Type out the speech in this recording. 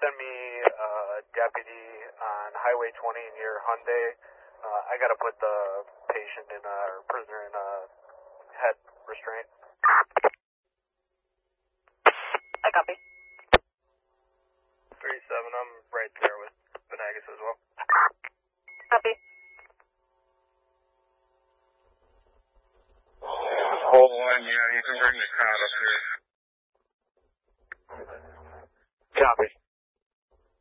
send me a deputy on Highway 20 near Hyundai. I got to put the patient in or prisoner in head restraint. I copy. 37, I'm right there with Benagas as well. Copy. Hold on, yeah, you can bring the crowd up here. Copy.